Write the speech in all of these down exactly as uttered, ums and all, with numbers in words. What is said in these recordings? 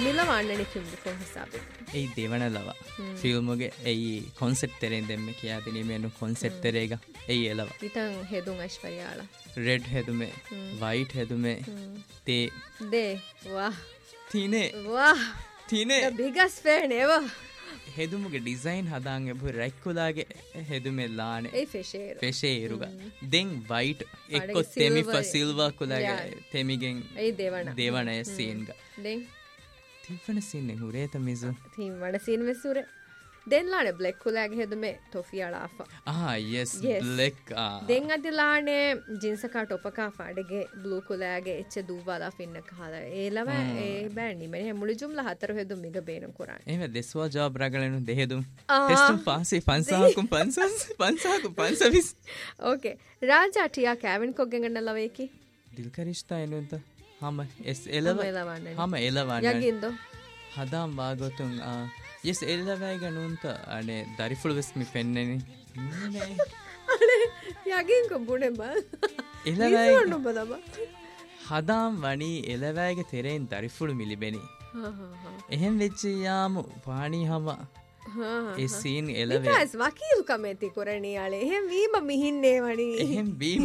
මිලවන්නනේ film කො හිසාබෙ ඒ දෙවන ලව ෆිල්ම්ගේ ඒ concept තරෙන් දෙන්න කියා දිනේ මෙන්න කොන්සෙප්ට් තරේග ඒ එලව ඉතින් හෙදුන් අයිශ්වර්යාලා රෙඩ් හෙදුමේ වයිට් හෙදුමේ තේ දේ වාහ් තිනේ වාහ් තිනේ the biggest fan ever ಹೆದುಮುಗೆ design ಹದಾಂಗೆ ಬು ರೈಕ್ಕುಲಾಗೆ ಹೆದುಮೆ ಲಾನೆ ಏ ಫೆಶೇರು ಫೆಶೇರುಗ ದೆನ್ ವೈಟ್ ಎಕ್ಕೊ ತೆಮಿ ಫ ಸಿಲ್ವರ್ ಕುಲಾಗೆ ತೆಮಿಗೆನ್ ಏ ದೇವಣ ದೇವಣ ಸೀನ್ ಗ ದೆನ್ ತಿಫಣ ಸೀನ್ ನೆ ಹುರೇತ ಮಿಜು theme vada scene ಮೆಸುರೆ then ಲಾನೆ block ಕುಲಾಗೆ ಹೆದುಮೆ ಟೋಫಿಯಾಳ of ಆ ಯೆಸ್ ಬ್ಲಾಕ್ ಆ ದೆನ್ ಅದಿ ಲಾನೆ ಜಿನ್ಸ ಕಾ ಟೊಪಕ ಫಾಡೆಗೆ ಬ್ಲೂ ಕುಲಾಗೆ ಎಚ್ಚ ದೂವಾಲ ಫಿನ್ನ ಕಾಲ ಏಲವ ಏ ಬ್ಯಾನಿ ಮನೆ ಮುಳಿ ಜುಮ್ಲ ಹತರ ಹೆದು ಮಿಗ ಬೇನ Quran ಏವೆ ದೆಸ್ವಾ job ರಗಳನು ದೆಹೆದು test ಪಾಸಿ ಪಂಸಾಕು ಪಂಸಸ್ ಪಂಸಾಕು ಪಂಸವಿಸ್ okay Raja ಟಿಯಾ ಕ್ಯಾವಿನ್ ಕೊಗ್ಗೆಂಗಣ್ಣ ಲವೇಕಿ ದಿಲ್ಕರಿಷ್ತಾ ಏನು ಅಂತ ಹಮ ಎಸ್ ಎಲವ ಹಮ ಎಲವಾನ ಯಗಿಂದೋ ಹದಾಂ ವಾಗೋತುಂ ಆ yes එල්ලවෑග නුන්ත අනේ දරිෆුළු වෙස්මි පෙන්නෙනි අනේ යගින් කොබුනේ බල් එල්ලවෑග බදබ හදාම් වනි එලවෑග තෙරෙන් දරිෆුළු මිලිබෙනි එහෙන් වෙච්චි යාමු පාණී හම ඒ සීන් එලවේ ඉතස් වකීල් කමෙති කරණී යාලේ එහෙන් වීම මිහින්නේ වනි එහෙන් වීම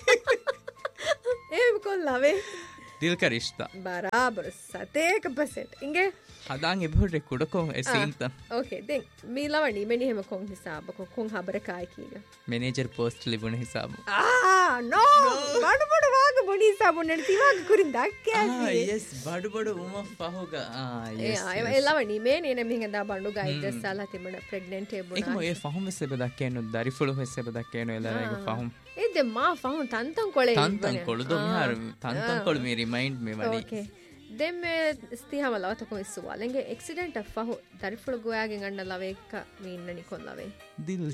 එහෙම කොල්ලවේ දිල් කරිෂ්තා බරාබර සතේක පර්සෙන්ට් ඉංගේ හදාන් එබොඩේ කුඩකොන් ඒ සීන්ත ඕකේ දැන් මේ ලවණි මෙනි හැම කොන් හිසාබ කොන් හබර කායි කීග මැනේජර් පෝස්ට් ලිබුණ හිසාබ ආ නෝ බඩ බඩ වාග බොනි හිසාබ නෙ තිවාග කුරින් දක්කෑ ආ යස් බඩ බඩ උම පහෝග ආ යස් ඒ ලවණි මේ නේ නෙ දා බණ්ඩු ගයි දස්සලා තිබුණ ප්‍රෙග්නන්ට් එබුණා ඒකම ඒ ෆහුම් වෙස්සෙබ දක්කේනු දරිෆුළු වෙස්සෙබ දක්කේනු එලරේග ෆහුම් ඒ දෙ මා ෆහුම් තන්තන් කොලේ තන්තන් කොළු දො මිහාර තන්තන් කොළු මේ රිමයින්ඩ් මේ වනි ඕකේ දැන් මේ ස්තිහම ලවතකෝ ඉස්සුවා ලෙන්ගේ ඇක්සිඩන්ට් අෆහු දරිෆුළු ගෝයාගෙන් අන්න ලවේක මේ ඉන්නනි කොල්ලවේ දිල්